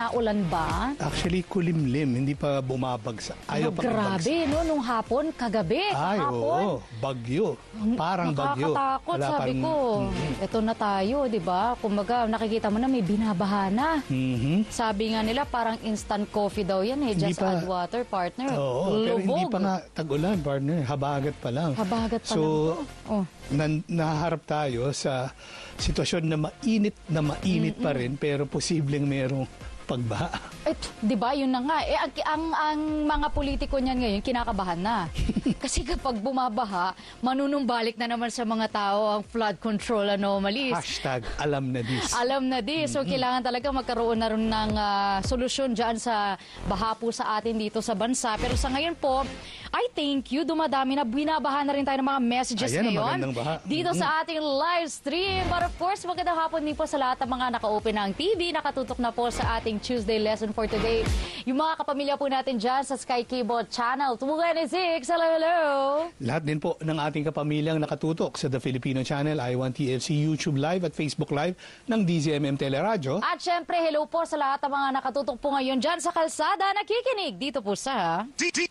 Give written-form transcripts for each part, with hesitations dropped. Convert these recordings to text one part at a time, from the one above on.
Naulan ba? Actually, kulimlim, hindi pa bumabagsak. Ayaw pa Grabe, no? Nung hapon, kagabi, Ay, kahapon. oo, bagyo. Parang bagyo. Nakakatakot, Wala sabi pang- ko. Ito na tayo, di ba? Kumbaga, nakikita mo na may binabaha na. Sabi nga nila, parang instant coffee daw yan eh. Hindi Just pa- add water, partner. Oo, pero hindi Lubog. pa nga tag-ulan, partner. Habagat pa lang. Habagat pa so, lang to. Oh. naharap tayo sa sitwasyon na mainit pa rin, pero posibleng merong pagbaha. Di ba, yun na nga. Ang mga politiko niyan ngayon, kinakabahan na. Kasi kapag bumabaha, manunumbalik na naman sa mga tao ang flood control anomalies. Hashtag alam na this. Alam na di. So, kailangan talaga magkaroon na rin ng solusyon dyan sa baha po sa atin dito sa bansa. Pero sa ngayon po, I thank you. Dumadami na. Binabaha na rin tayo ng mga messages Ayan, ngayon. magandang baha. Dito sa ating live stream. But of course, magandang hapon din po sa lahat ng mga naka-open ng TV. Nakatutok na po sa ating Tuesday lesson for today. Yung mga kapamilya po natin dyan sa Sky Cable Channel 226. Hello, hello! Lahat din po ng ating kapamilyang nakatutok sa The Filipino Channel, I1 TFC, YouTube Live at Facebook Live ng DZMM Teleradyo. At syempre, hello po sa lahat ng mga nakatutok po ngayon dyan sa kalsada, nakikinig dito po sa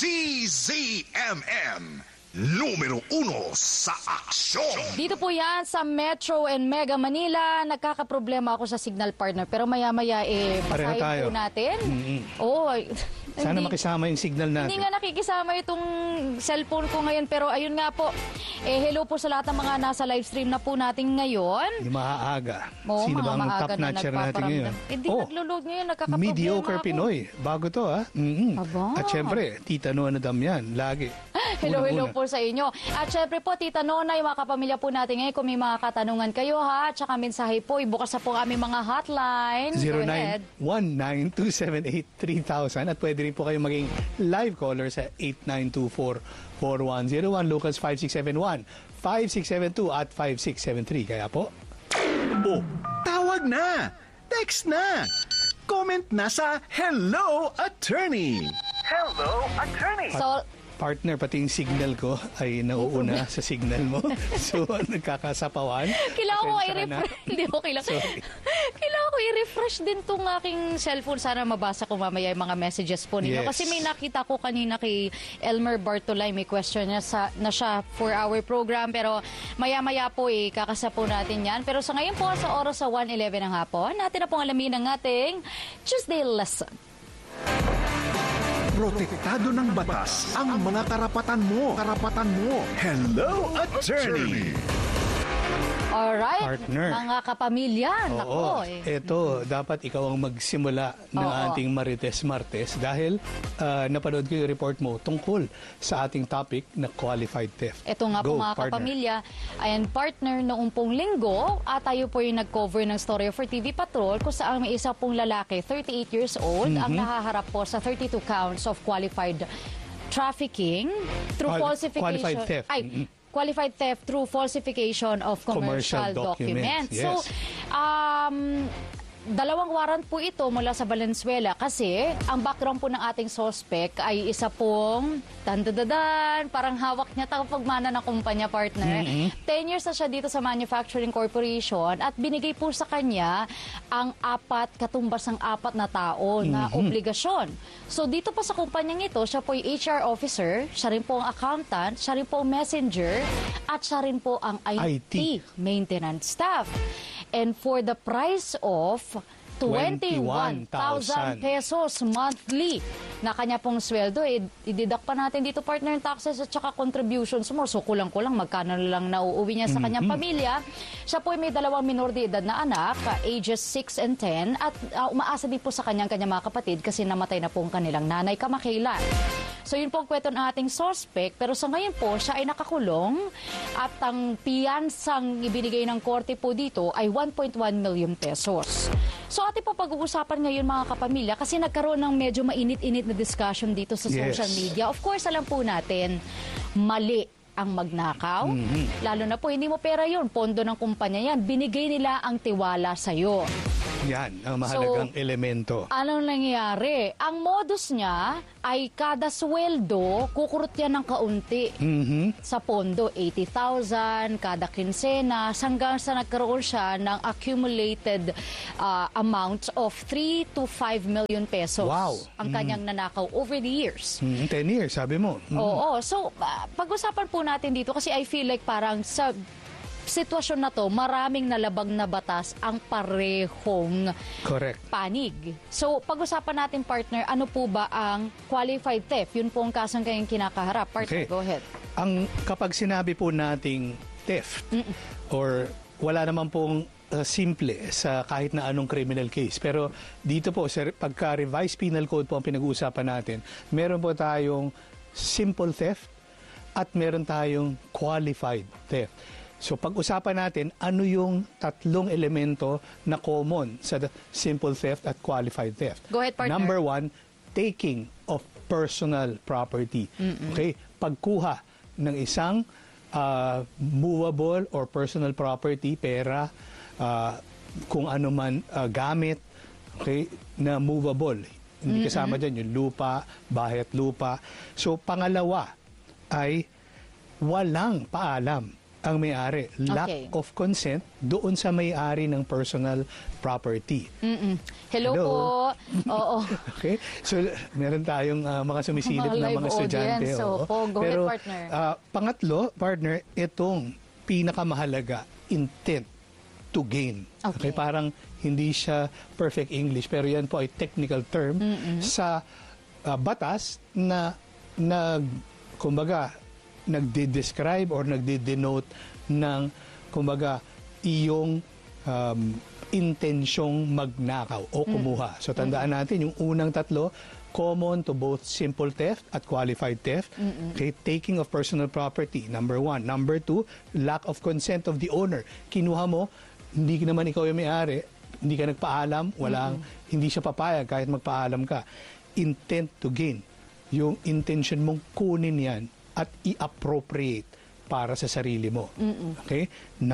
DZMM, numero 1 sa aksyon. Dito po yan sa Metro and Mega Manila. Nagkakaproblema ako sa signal, partner. Pero maya-maya, Pareho basahin tayo. po natin. Oo. Sana makisama yung signal natin. Hindi nga nakikisama itong cellphone ko ngayon. Pero ayun nga po, hello po sa lahat ng mga nasa live stream na po natin ngayon. Yung maaga. Oo, Sino mga ba ang maaga top na notcher natin ngayon? nagpaparamdam. Hindi naglo-load ngayon, nagkakaproblema Mediocre ako. Pinoy. Bago to, ha? Aba. At syempre, Tita Nona Damian, lagi. Hello Unang-una. po sa inyo. At syempre po, Tita Nona, yung mga kapamilya po natin ngayon, kung may mga katanungan kayo ha, at saka mensahe po, ibukas na po ang aming mga hotline. Go ahead. 0919-278-3000 at pwede rin po kayo maging live caller sa 8924-4101, Lucas 5671, 5672 at 5673. Kaya po, Oh, tawag na! Text na! Comment na sa Hello Attorney! Hello Attorney! So, partner, pati yung signal ko ay nauuna sa signal mo. So, nagkakasapawan. kailangan ko Pasensya ka na. i-refresh. Hindi ko Sorry. Kailangan ko i-refresh din tong aking cellphone. Sana mabasa ko mamaya yung mga messages po ninyo. Yes. Kasi may nakita ko kanina kay Elmer Bartolay. May question niya na siya for our program. Pero maya-maya po kakasa po natin yan. Pero sa ngayon po, sa oras sa 1:11 ng hapon, natin na pong alamin ang ating Tuesday lesson. Protektado ng batas ang mga karapatan mo. Karapatan mo. Hello Attorney! Alright, Partner. mga kapamilya. Oo, Nako, ito, dapat ikaw ang magsimula ng Oo. ating Marites Martes dahil napanood ko yung report mo tungkol sa ating topic na qualified theft. Ito nga po Go, mga partner. kapamilya, ayan partner noong pong linggo at tayo po yung nag-cover ng story for TV Patrol kung saan may isa pong lalaki, 38 years old, ang nahaharap po sa 32 counts of qualified trafficking through falsification. Qualified theft. Qualified theft through falsification of commercial Commercial documents. documents, So, yes. dalawang warrant po ito mula sa Valenzuela kasi ang background po ng ating suspect ay isa pong dandadadan, parang hawak niya tagapagmana ng kumpanya, partner. 10 years na siya dito sa Manufacturing Corporation at binigay po sa kanya ang katumbas ng 4 na tao na obligasyon. So dito pa sa kumpanyang ito, siya po yung HR officer, siya rin po ang accountant, siya rin po ang messenger, at siya rin po ang IT maintenance staff. And for the price of 21,000 pesos monthly na kanya pong sweldo, i-deduct pa natin dito, partner, taxes at saka contributions mo. So kulang-kulang magkano lang nauuwi niya sa kanyang pamilya. Siya po ay may 2 minor de edad na anak, ages 6 and 10, at umaasa din po sa kanyang mga kapatid kasi namatay na po ang kanilang nanay kamakailan. So yun po ang kwento ng ating suspect, pero sa ngayon po siya ay nakakulong at ang piyansang ibinigay ng korte po dito ay 1.1 million pesos. So ating po pag-uusapan ngayon mga kapamilya kasi nagkaroon ng medyo mainit-init na discussion dito sa social media. Of course, alam po natin, mali ang magnakaw. Lalo na po, hindi mo pera yun, pondo ng kumpanya yan. Binigay nila ang tiwala sa'yo. Yan ang mahalagang elemento. Anong nangyayari? Ang modus niya ay kada sweldo, kukurot yan ng kaunti. Sa pondo, 80,000, kada kinsena, hanggang sa nagkaroon siya ng accumulated amounts of 3 to 5 million pesos. Wow. Ang kanyang nanakaw over the years. 10 years, sabi mo. Oo. So, pag-usapan po natin dito kasi I feel like parang sa sitwasyon na to, maraming nalabag na batas ang parehong Correct. panig. So, pag-usapan natin, partner, ano po ba ang qualified theft? Yun po ang kasong kayong kinakaharap. Partner, Okay. go ahead. Kapag sinabi po nating theft or wala naman pong simple sa kahit na anong criminal case. Pero dito po, pagka revised penal code po ang pinag-uusapan natin, meron po tayong simple theft at meron tayong qualified theft. So pag-usapan natin, ano yung tatlong elemento na common sa simple theft at qualified theft. Go ahead, partner. Number 1, taking of personal property. Okay? Pagkuha ng isang movable or personal property, pera, kung ano man gamit, okay, na movable. Hindi kasama dyan yung lupa, bahay at lupa. So pangalawa ay walang paalam ang may-ari. Lack Okay. of consent doon sa may-ari ng personal property. Hello po. Oo. Okay? So, meron tayong mga sumisilip Mga na live mga estudyante. audience. oo. Opo. Go ahead, Pero, partner. pangatlo, partner, itong pinakamahalaga, intent to gain. Okay. Parang hindi siya perfect English, pero yan po ay technical term sa batas na kumbaga, nagde-describe or nagde-denote ng, kumbaga, iyong intensyong magnakaw o kumuha. So, tandaan natin, yung unang tatlo, common to both simple theft at qualified theft. Okay, taking of personal property, number 1. Number 2, lack of consent of the owner. Kinuha mo, hindi naman ikaw yung may-ari, hindi ka nagpaalam, hindi siya papayag kahit magpaalam ka. Intent to gain. Yung intention mong kunin yan at i-appropriate para sa sarili mo. Okay?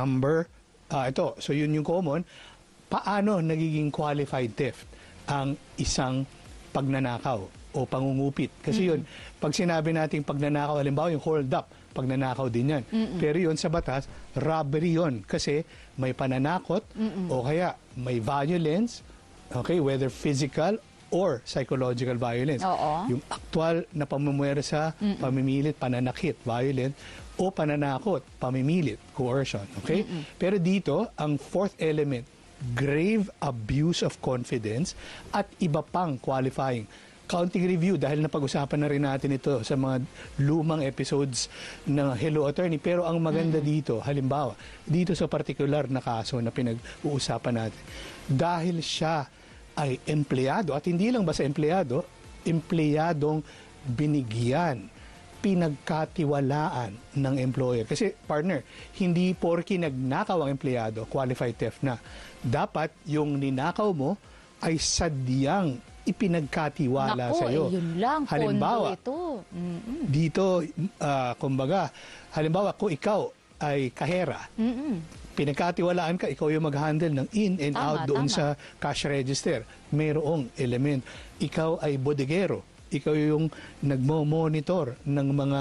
Ito, so yun yung common. Paano nagiging qualified theft ang isang pagnanakaw o pangungupit? Kasi yun, pag sinabi natin pagnanakaw, halimbawa yung hold up, pagnanakaw din yan. Pero yun sa batas, robbery yun. Kasi may pananakot o kaya may violence, okay, whether physical or psychological violence. Oo. Yung actual na pamumuwersa, pamimilit, pananakit, violent, o pananakot, pamimilit, coercion. Okay? Pero dito, ang fourth element, grave abuse of confidence at iba pang qualifying. Counting review, dahil napag-usapan na rin natin ito sa mga lumang episodes ng Hello Attorney. Pero ang maganda dito, halimbawa, dito sa particular na kaso na pinag-uusapan natin, dahil siya ay empleyado, at hindi lang basta empleyado, empleyadong binigyan, pinagkatiwalaan ng employer. Kasi partner, hindi porki nagnakaw ang empleyado, qualified theft na. Dapat yung ninakaw mo ay sadyang ipinagkatiwala sa iyo. Yun lang, halimbawa, pondo ito. dito, kumbaga, halimbawa, kung ikaw ay kahera, pinagkatiwalaan ka, ikaw yung mag-handle ng in and out doon sa cash register. Mayroong element. Ikaw ay bodegero. Ikaw yung nagmo-monitor ng mga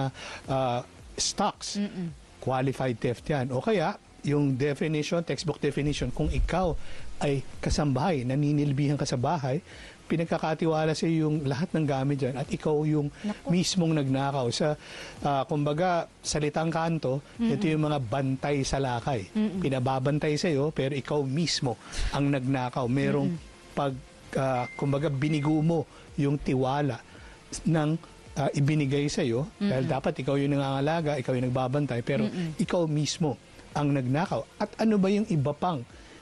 stocks. Qualified theft yan. O kaya, yung definition, textbook definition, kung ikaw ay kasambahay, naninilbihan ka sa bahay, pinagkakatiwala sa yung lahat ng gamit dyan at ikaw yung mismong nagnakaw. Sa, kumbaga, salitang kanto, ito yung mga bantay sa lakay. Pinababantay sa iyo, pero ikaw mismo ang nagnakaw. Merong kumbaga, binigo mo yung tiwala ng ibinigay sa iyo, dahil dapat ikaw yung nangangalaga, ikaw yung nagbabantay, pero ikaw mismo ang nagnakaw. At ano ba yung iba pang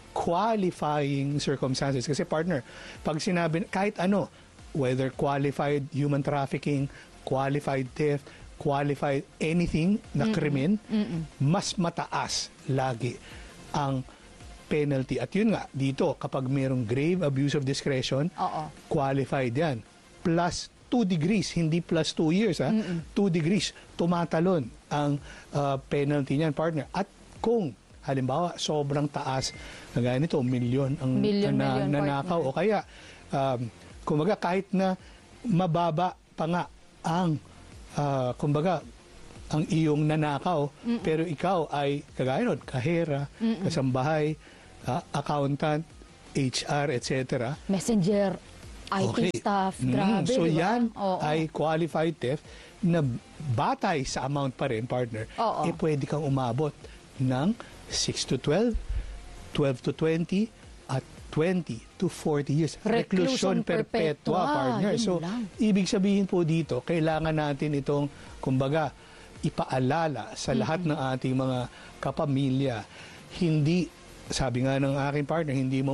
qualifying circumstances? Kasi partner, pag sinabi, kahit ano, whether qualified human trafficking, qualified theft, qualified anything na krimen, mas mataas lagi ang penalty. At yun nga, dito, kapag mayroong grave abuse of discretion, qualified yan. Plus 2 degrees, hindi plus 2 years. 2 degrees, tumatalon ang penalty niyan, partner. At kung halimbawa, sobrang taas, kagaya nito, milyon ang Milyon, nanakaw. O kaya, kumbaga, kahit na mababa pa nga ang, kumbaga, ang iyong nanakaw, pero ikaw ay, kagaya nun, kahera, kasambahay, accountant, HR, etc. Messenger, IT staff, grabe, So di ba? yan Oo. ay qualified theft na batay sa amount pa rin, partner, Oo. pwede kang umabot ng 6 to 12, 12 to 20, at 20 to 40 years. Reclusion perpetua, partner. yun So, lang. ibig sabihin po dito, kailangan natin itong, kumbaga, ipaalala sa lahat ng ating mga kapamilya. Hindi, sabi nga ng aking partner, hindi mo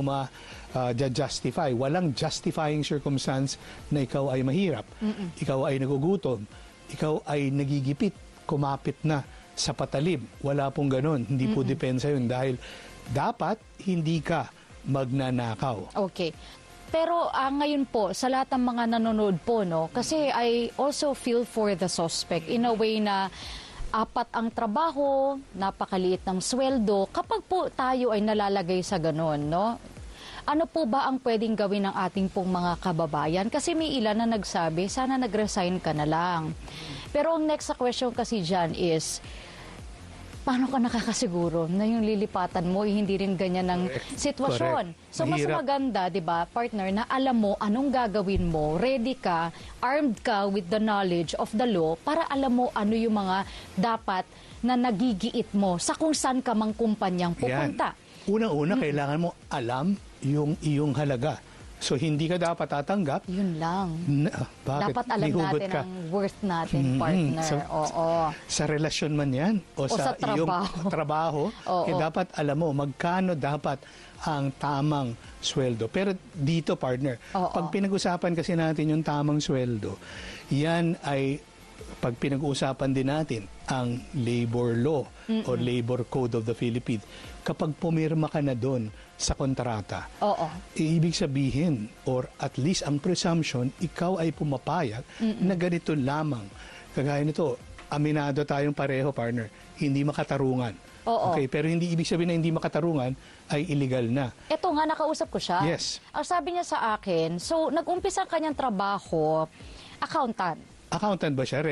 justify. Walang justifying circumstance na ikaw ay mahirap. Ikaw ay nagugutom. Ikaw ay nagigipit, kumapit na sa patalim. Wala pong ganun. Hindi po depensa yun dahil dapat hindi ka magnanakaw. Okay. Pero ngayon po, sa lahat ng mga nanonood po, no, kasi I also feel for the suspect in a way na apat ang trabaho, napakaliit ng sweldo. Kapag po tayo ay nalalagay sa ganun, no, ano po ba ang pwedeng gawin ng ating pong mga kababayan? Kasi may ilan na nagsabi, sana nag-resign ka na lang. Pero ang next question kasi dyan is, paano ka nakakasiguro na yung lilipatan mo hindi rin ganyan ng sitwasyon? Correct. So mas Mahirap. maganda, 'di ba, partner, na alam mo anong gagawin mo, ready ka, armed ka with the knowledge of the law para alam mo ano yung mga dapat na nagigiit mo sa kung saan ka mang kumpanyang pupunta. Unang-una, kailangan mo alam yung iyong halaga. So, hindi ka dapat tatanggap. Yun lang. Bakit? Dapat alam May hugot natin ka. ang worth natin, partner. Oo. Sa relasyon man yan o sa iyong trabaho. trabaho, Oo. dapat alam mo magkano dapat ang tamang sweldo. Pero dito, partner, Oo. pag pinag-usapan kasi natin yung tamang sweldo, yan ay pag pinag-uusapan din natin ang labor law o labor code of the Philippines, kapag pumirma ka na doon sa kontrata, Oo. ibig sabihin, or at least ang presumption, ikaw ay pumapayag na ganito lamang. Kagaya nito, aminado tayong pareho, partner, hindi makatarungan. Oo. Okay, pero hindi ibig sabihin na hindi makatarungan ay illegal na. Ito nga, nakausap ko siya. Yes. Ang sabi niya sa akin, so nag-umpisa ang kanyang trabaho, accountant. Accountant ba siya?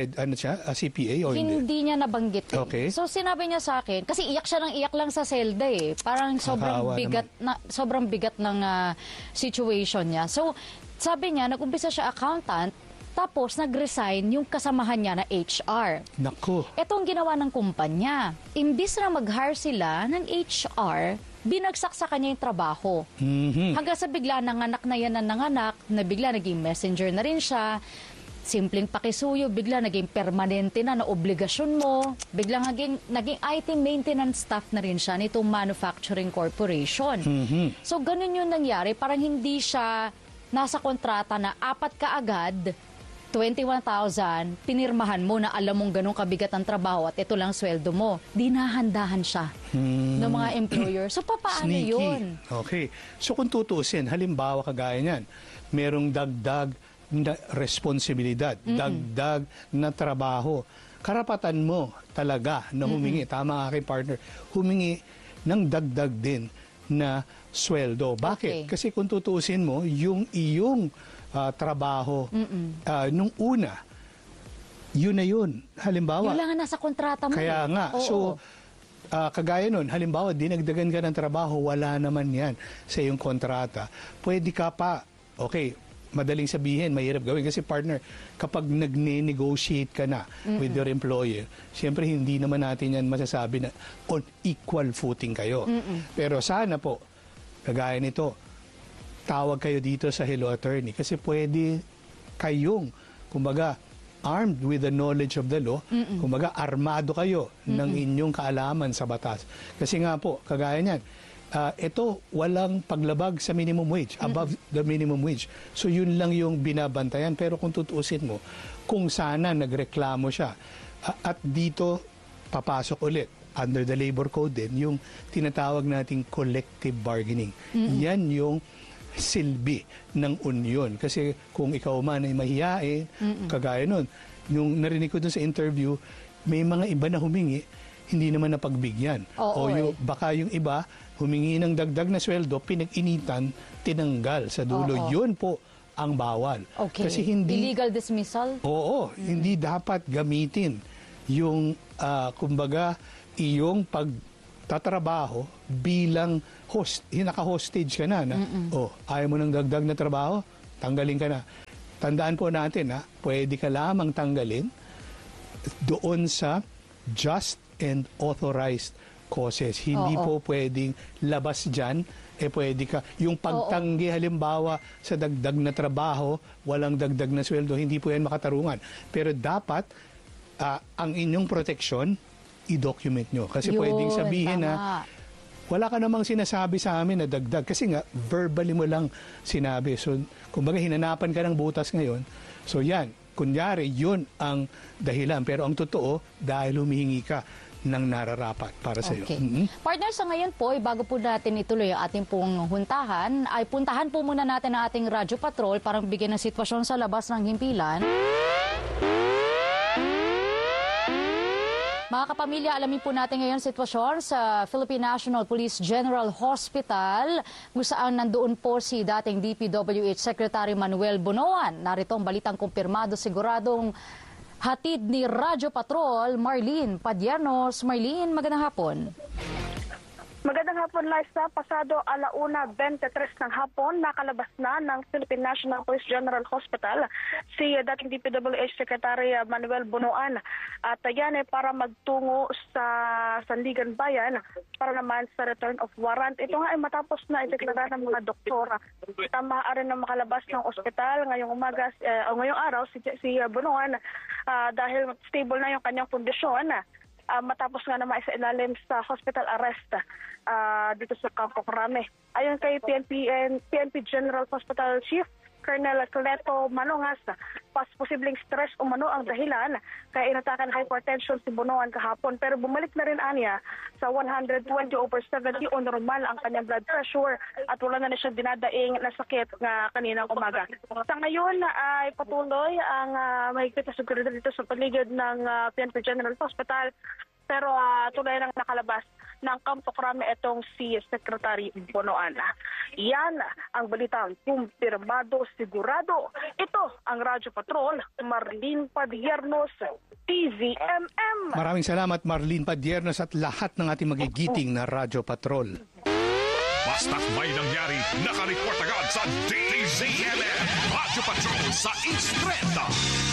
CPA o hindi? Hindi niya nabanggit. Okay. So sinabi niya sa akin, kasi iyak siya ng iyak lang sa selda eh. Parang Nakakaawa sobrang bigat ng situation niya. So sabi niya, nag-umpisa siya accountant, tapos nag-resign yung kasamahan niya na HR. Naku. Ito ang ginawa ng kumpanya. Imbis na mag-hire sila ng HR, binagsak sa kanya yung trabaho. Hanggang sa bigla nanganak na yan ng nanganak, na bigla naging messenger na rin siya, simpleng pakisuyo, bigla naging permanente na obligasyon mo, bigla naging IT maintenance staff na rin siya nitong manufacturing corporation. So ganun yung nangyari, parang hindi siya nasa kontrata na apat ka agad, 21,000, pinirmahan mo na alam mong ganun kabigat ang trabaho at ito lang sweldo mo. Dinahandahan siya ng mga employer. So papaano Sneaky. yun? Okay. So kung tutusin, halimbawa kagaya niyan, merong dagdag na responsibilidad, dagdag na trabaho. Karapatan mo talaga na humingi, tama ang aking partner, humingi ng dagdag din na sweldo. Bakit? Okay. Kasi kung tutusin mo, yung iyong trabaho nung una, yun na yun. Halimbawa, Yun lang ang nasa kontrata mo. kaya nga. Oo. So, kagaya nun, halimbawa, dinagdagan ka ng trabaho, wala naman yan sa iyong kontrata. Pwede ka pa, okay, madaling sabihin, mahirap gawin. Kasi partner, kapag nagne-negotiate ka na with your employer, siyempre hindi naman natin yan masasabi na on equal footing kayo. Pero sana po, kagaya nito, tawag kayo dito sa Hello Attorney kasi pwede kayong, kumbaga, armed with the knowledge of the law, kumbaga, armado kayo ng inyong kaalaman sa batas. Kasi nga po, kagaya niyan, ito, walang paglabag sa minimum wage, above the minimum wage. So yun lang yung binabantayan. Pero kung tutuusin mo, kung sana nagreklamo siya, at dito papasok ulit, under the labor code din, yung tinatawag nating collective bargaining. Yan yung silbi ng union. Kasi kung ikaw man ay mahihain, kagaya nun, yung narinig ko dun sa interview, may mga iba na humingi, hindi naman napagbigyan. Oo, Baka yung iba, humingi ng dagdag na sweldo, pinag-initan, tinanggal sa dulo. Oo. Yun po ang bawal. Okay. Kasi hindi... Illegal dismissal? Oo, hindi dapat gamitin yung, kumbaga, iyong pagtatrabaho bilang naka-hostage ka na. Ayaw mo ng dagdag na trabaho, tanggalin ka na. Tandaan po natin, pwede ka lamang tanggalin doon sa just and authorized causes. Hindi po pwedeng labas dyan, pwede ka. Yung pagtanggi halimbawa sa dagdag na trabaho, walang dagdag na sweldo, hindi po yan makatarungan. Pero dapat, ang inyong proteksyon, i-document nyo. Kasi pwedeng sabihin na, wala ka namang sinasabi sa amin na dagdag. Kasi nga, verbally mo lang sinabi. So, kumbaga, hinanapan ka ng butas ngayon. So, yan. Kunyari, yun ang dahilan. Pero ang totoo, dahil humihingi ka ng nararapat para sa iyo. Okay. Partner, sa ngayon po, bago po natin ituloy ang ating pong huntahan, ay puntahan po muna natin ang ating Radyo Patrol para bigyan ng sitwasyon sa labas ng himpilan. Mga kapamilya, alamin po natin ngayon sitwasyon sa Philippine National Police General Hospital kung saan nandoon po si dating DPWH Secretary Manuel Bunoan. Narito ang balitang kumpirmado siguradong hatid ni Radyo Patrol, Marlene Padiernos. Marlene, magandang hapon. Magandang hapon, Liza. Pasado 1:23 ng hapon, nakalabas na ng Philippine National Police General Hospital si dating DPWH Secretary Manuel Bunoan. At yan ay para magtungo sa Sandigan Bayan para naman sa return of warrant. Ito nga ay matapos na ideklara ng mga doktor. Maaari na makalabas ng ospital ngayong umaga, ngayong araw si Bunoan dahil stable na yung kanyang kondisyon. Matapos nga na maisailalim sa hospital arrest dito sa Campo Crame. Ayon kay PNP General Hospital Chief Colonel Cleto Manongas, posibleng stress umano ang dahilan kaya inatakan hypertension si Bunoan kahapon. Pero bumalik na rin anya sa 120/70 o normal ang kanyang blood pressure at wala na siya dinadaing na sakit nga kaninang umaga. Sa ngayon ay patuloy ang mahigpit na seguridad dito sa paligid ng PNP General Hospital. Pero tuloy lang nakalabas ng Campo Crame itong si Secretary Bunoan. Yan ang balitang kumpirmado sigurado. Ito ang Radyo Patrol, Marlene Padiernos, TVMM. Maraming salamat, Marlene Padiernos, at lahat ng ating magigiting na Radyo Patrol. Basta't may nangyari, nakareport agad sa DZMM. Radyo Patrol sa Instreta.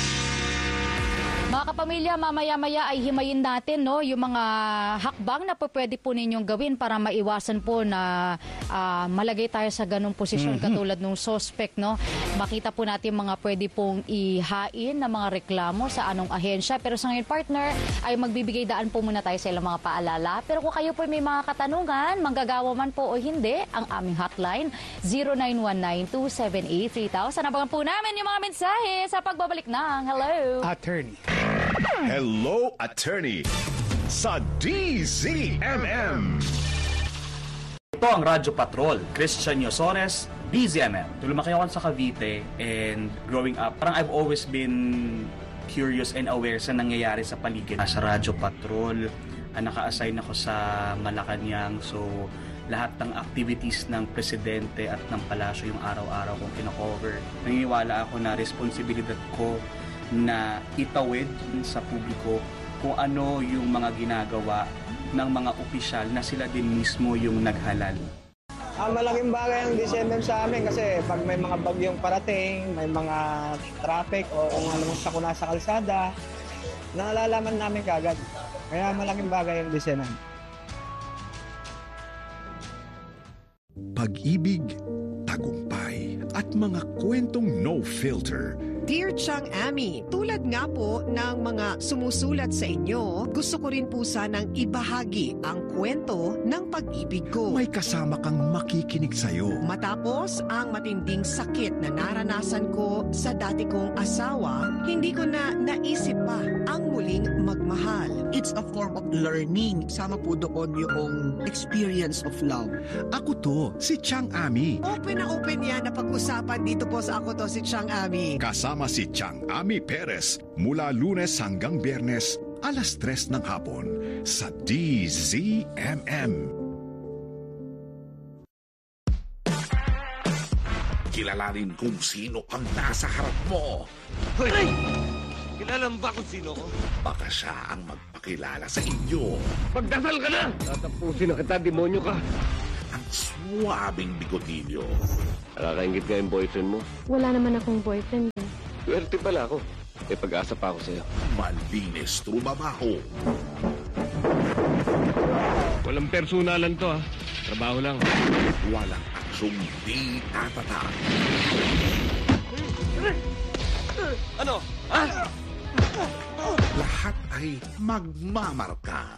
Mga kapamilya, mamaya-maya ay himayin natin yung mga hakbang na pwede po ninyong gawin para maiwasan po na malagay tayo sa ganung posisyon katulad ng suspect. Makita po natin mga pwede pong ihain na mga reklamo sa anong ahensya. Pero sa ngayon, partner, ay magbibigay daan po muna tayo sa ilang mga paalala. Pero kung kayo po may mga katanungan, manggagawa man po o hindi, ang aming hotline 0919-278-3000. Abangan po namin yung mga mensahe sa pagbabalik ng Hello Attorney. Hello, Attorney sa DZMM. Ito ang Radyo Patrol, Christian Yosones, DZMM. Lumaki ako sa Cavite and growing up, parang I've always been curious and aware sa nangyayari sa paligid. Sa Radyo Patrol, naka-assign ako sa Malacanang, so lahat ng activities ng presidente at ng palasyo yung araw-araw kong kino-cover. Naniniwala ako na responsibilidad ko na itawid sa publiko kung ano yung mga ginagawa ng mga opisyal na sila din mismo yung naghalal. Malaking bagay ang DZMM sa amin kasi pag may mga bagyong parating, may mga traffic o kung ano sakuna sa kalsada, nalalaman namin kagad. Kaya malaking bagay ang DZMM. Pag-ibig, tagumpay, at mga kwentong no filter. Dear Chang Ami, tulad nga po ng mga sumusulat sa inyo, gusto ko rin po sanang ibahagi ang kwento ng pag-ibig ko. May kasama kang makikinig sa'yo. Matapos ang matinding sakit na naranasan ko sa dati kong asawa, hindi ko na naisip pa ang muling magmahal. It's a form of learning. Sama po doon yung experience of love. Ako to, si Chang Ami. Open na open yan na pag-usapan dito po sa Ako To Si Chang Ami. Kasama si Chang Ami Perez mula Lunes hanggang Biyernes, 3:00 ng hapon. sa DZMM. Kilalanin kung sino ang nasa harap mo. Hoy! Kilala mo ba kung sino ko? Baka siya ang magpakilala sa inyo. Magdasal ka na! Tatapusin na kita, demonyo ka. Ang swabing bigotilyo. Nakakaingit nga yung boyfriend mo. Wala naman akong boyfriend. Swerte pala ako. May pag-asa pa ako sa'yo. Malinis trumabaho. Walang personalan to, ha? Trabaho lang. Walang aksyong di tatatak. Ano? Ha? Lahat ay magmamarka.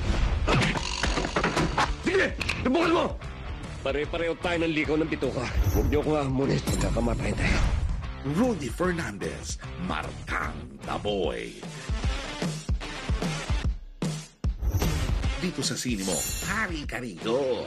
Sige! Subukan mo! Pare-pareho tayo ng likaw ng bituka. Huwag niyo ko hamunin. Magkakamatay tayo. Rudy Fernandez, Markang the Boy. Dito sa sine mo, hari ka rito.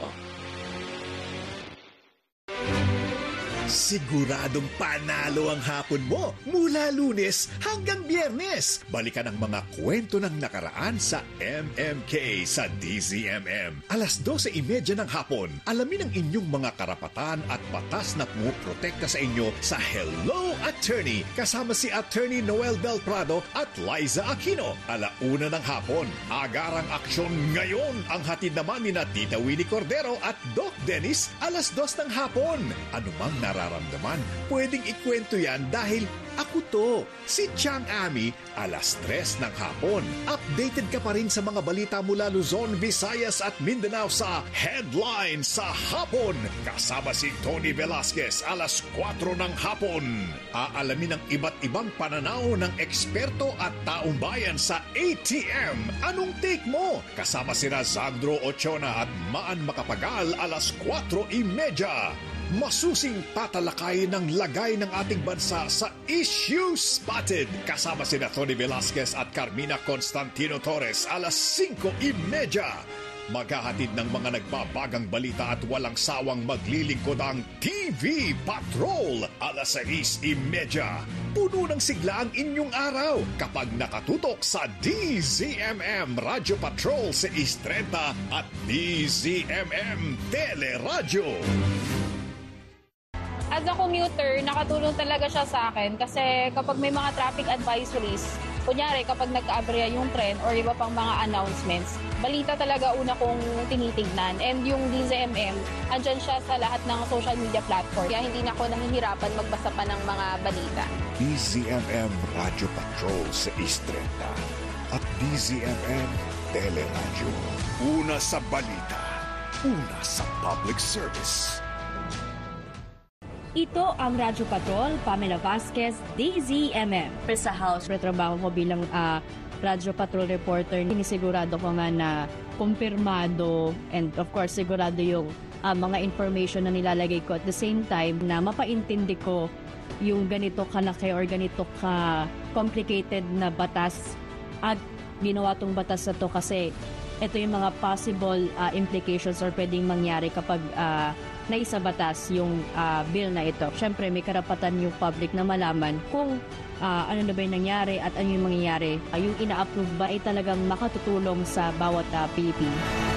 Siguradong panalo ang hapon mo mula Lunes hanggang Biyernes. Balikan ang mga kwento ng nakaraan sa MMK sa DZMM. Alas 12:30 ng hapon, alamin ang inyong mga karapatan at batas na pumuprotekta sa inyo sa Hello Attorney kasama si Attorney Noel Del Prado at Liza Aquino. 1:00 ng hapon, agarang aksyon ngayon ang hatid naman ni Tita Winnie Cordero at Doc Dennis. 2:00 ng hapon. Anumang nararamdaman, pwedeng ikwento yan dahil ako to, si Chang Ami, 3:00 ng hapon. Updated ka pa rin sa mga balita mula Luzon, Visayas at Mindanao sa Headline sa Hapon. Kasama si Tony Velasquez, 4:00 ng hapon. Aalamin ang iba't ibang pananaw ng eksperto at taong bayan sa ATM. Anong take mo? Kasama sina Zandro Ochona at Maan Makapagal, 4:30. Masusing tatalakay ng lagay ng ating bansa sa Issue Spotted. Kasama sina Tony Velasquez at Carmina Constantino Torres, 5:30. Maghahatid ng mga nagbabagang balita at walang sawang maglilingkod ang TV Patrol, 6:30. Puno ng sigla ang inyong araw kapag nakatutok sa DZMM Radio Patrol 6:30 at DZMM Teleradyo. As a commuter, nakatulong talaga siya sa akin kasi kapag may mga traffic advisories, kunyari kapag nagka-aberya yung tren or iba pang mga announcements, balita talaga una kong tinitignan. And yung DZMM, andyan siya sa lahat ng social media platform. Kaya hindi na ako nahihirapan magbasa pa ng mga balita. DZMM Radio Patrol 6:30 at DZMM Teleradyo. Una sa balita, una sa public service. Ito ang Radyo Patrol, Pamela Vasquez, DZMM. Sa house, trabaho ko bilang Radyo Patrol reporter, sinisigurado ko nga na kumpirmado and of course sigurado yung mga information na nilalagay ko. At the same time na mapaintindi ko yung ganito kalaki or ganito ka-complicated na batas at ginawa tong batas na to kasi ito yung mga possible implications or pwedeng mangyari kapag naisa batas yung bill na ito. Siyempre, may karapatan yung public na malaman kung ano na ba yung nangyari at ano yung mangyayari. Yung ina-approve ba ay talagang makatutulong sa bawat Pilipino.